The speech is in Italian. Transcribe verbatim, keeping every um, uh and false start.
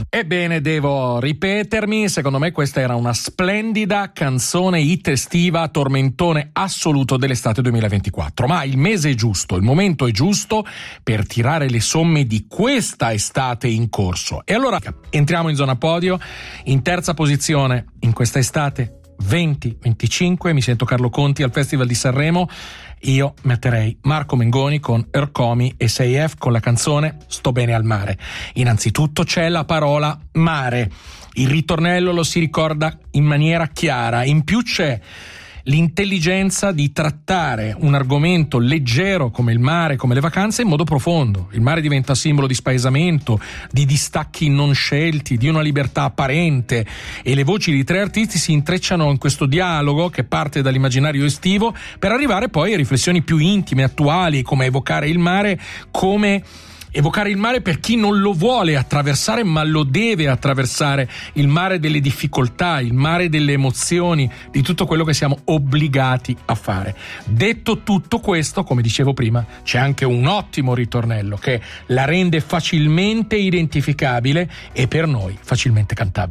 Ebbene, devo ripetermi, secondo me questa era una splendida canzone hit estiva, tormentone assoluto dell'estate duemilaventiquattro, ma il mese è giusto, il momento è giusto per tirare le somme di questa estate in corso. E allora entriamo in zona podio, in terza posizione in questa estate, venti venticinque, mi sento Carlo Conti al Festival di Sanremo. Io metterei Marco Mengoni con Ercomi e sei F con la canzone Sto bene al mare. Innanzitutto c'è la parola mare, il ritornello lo si ricorda in maniera chiara, in più c'è l'intelligenza di trattare un argomento leggero come il mare, come le vacanze, in modo profondo. Il mare diventa simbolo di spaesamento, di distacchi non scelti, di una libertà apparente, e le voci di tre artisti si intrecciano in questo dialogo che parte dall'immaginario estivo per arrivare poi a riflessioni più intime, attuali, come evocare il mare come evocare il mare per chi non lo vuole attraversare ma lo deve attraversare, il mare delle difficoltà, il mare delle emozioni, di tutto quello che siamo obbligati a fare. Detto tutto questo, come dicevo prima, c'è anche un ottimo ritornello che la rende facilmente identificabile e per noi facilmente cantabile.